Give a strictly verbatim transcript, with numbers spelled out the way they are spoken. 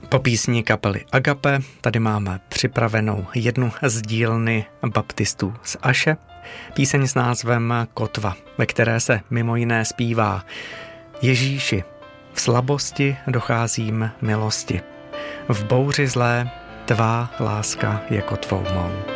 Po písni kapely Agape tady máme připravenou jednu z dílny baptistů z Aše, píseň s názvem Kotva, ve které se mimo jiné zpívá: Ježíši, v slabosti docházím milosti, v bouři zlé tvá láska je kotvou mou.